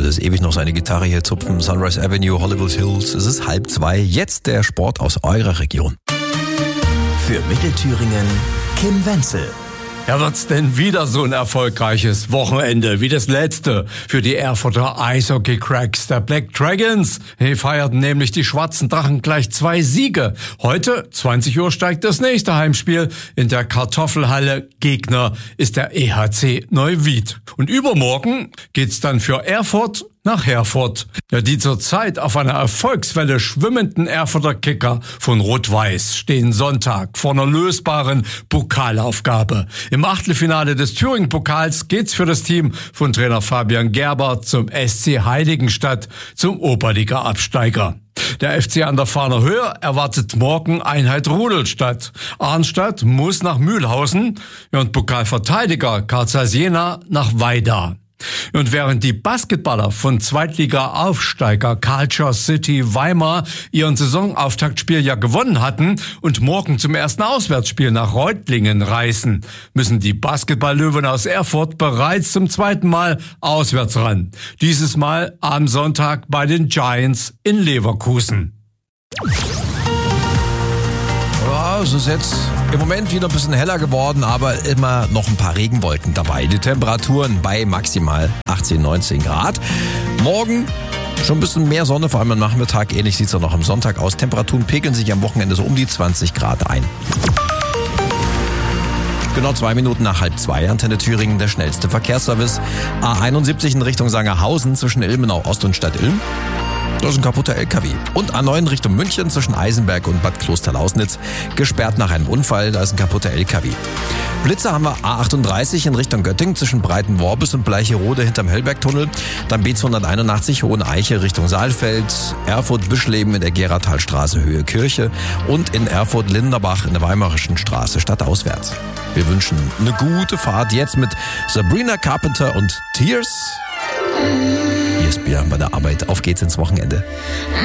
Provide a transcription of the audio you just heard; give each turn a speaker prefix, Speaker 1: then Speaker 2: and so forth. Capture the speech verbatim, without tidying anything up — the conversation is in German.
Speaker 1: würde es ewig noch seine Gitarre hier zupfen. Sunrise Avenue, Hollywood Hills. Es ist halb zwei. Jetzt der Sport aus eurer Region.
Speaker 2: Für Mittelthüringen Kim Wenzel.
Speaker 3: Ja, wird's denn wieder so ein erfolgreiches Wochenende wie das letzte für die Erfurter Eishockey-Cracks der Black Dragons? Die feierten nämlich die Schwarzen Drachen gleich zwei Siege. Heute, zwanzig Uhr, steigt das nächste Heimspiel in der Kartoffelhalle. Gegner ist der E H C Neuwied. Und übermorgen geht's dann für Erfurt nach Herford. Ja, die zurzeit auf einer Erfolgswelle schwimmenden Erfurter Kicker von Rot-Weiß stehen Sonntag vor einer lösbaren Pokalaufgabe. Im Achtelfinale des Thüringen-Pokals geht's für das Team von Trainer Fabian Gerber zum S C Heiligenstadt, zum Oberliga-Absteiger. Der F C an der Fahner Höhe erwartet morgen Einheit Rudolstadt. Arnstadt muss nach Mühlhausen und Pokalverteidiger K Z Jena nach Weida. Und während die Basketballer von Zweitliga-Aufsteiger Culture City Weimar ihren Saisonauftaktspiel ja gewonnen hatten und morgen zum ersten Auswärtsspiel nach Reutlingen reisen, müssen die Basketball-Löwen aus Erfurt bereits zum zweiten Mal auswärts ran. Dieses Mal am Sonntag bei den Giants in Leverkusen.
Speaker 1: Ja, es ist jetzt im Moment wieder ein bisschen heller geworden, aber immer noch ein paar Regenwolken dabei. Die Temperaturen bei maximal achtzehn, neunzehn Grad. Morgen schon ein bisschen mehr Sonne, vor allem am Nachmittag. Ähnlich sieht es auch noch am Sonntag aus. Temperaturen pegeln sich am Wochenende so um die zwanzig Grad ein. Genau zwei Minuten nach halb zwei, Antenne Thüringen, der schnellste Verkehrsservice. A einundsiebzig in Richtung Sangerhausen zwischen Ilmenau Ost und Stadt Ilm. Da ist ein kaputter L K W. Und A neun Richtung München zwischen Eisenberg und Bad Klosterlausnitz. Gesperrt nach einem Unfall, da ist ein kaputter L K W. Blitzer haben wir A achtunddreißig in Richtung Göttingen zwischen Breitenworbis und Bleicherode hinterm Hellbergtunnel. Dann B zweihunderteinundachtzig Hoheneiche Richtung Saalfeld. Erfurt-Bischleben in der Geratalstraße Höhe Kirche. Und in Erfurt-Linderbach in der Weimarischen Straße stadtauswärts. Wir wünschen eine gute Fahrt jetzt mit Sabrina Carpenter und Tears. Hier ist Björn bei der Arbeit. Auf geht's ins Wochenende.